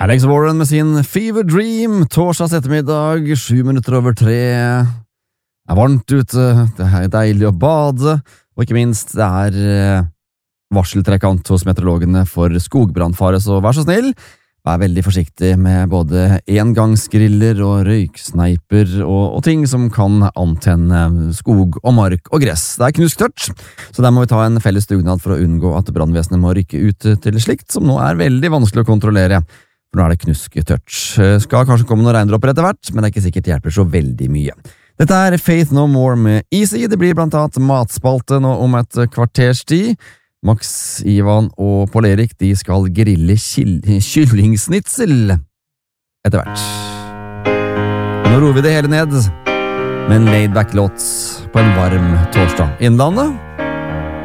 Alex Warren med sin Fever Dream, torsdags ettermiddag, 7:07. Det varmt ute, det deilig å bade, og ikke minst, det varseltrekant hos meteorologene for skogbrannfare, så vær så snill, vær veldig forsiktig med både engangsgriller og røyksneiper og ting som kan antenne skog og mark og gress. Det knusktørt, så der må vi ta en felles dugnad for å unngå at brannvesenet må rykke ut til slikt, som nå veldig vanskelig å kontrollere. For nå det knusktørt. Skal kanskje komme noen regndråper etter hvert, men det ikke sikkert hjelper så veldig mye. Dette Faith No More med Easy. Det blir blant annet matspalte nå om et kvarters tid. Max, Ivan og Paul Erik de skal grille kyllingsnitsel etter hvert. Nå roer vi det hele ned med en laid-back låt på en varm torsdag. Innlandet